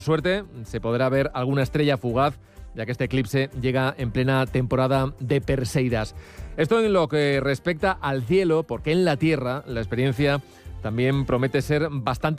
Suerte, se podrá ver alguna estrella fugaz, ya que este eclipse llega en plena temporada de Perseidas. Esto en lo que respecta al cielo, porque en la Tierra la experiencia también promete ser bastante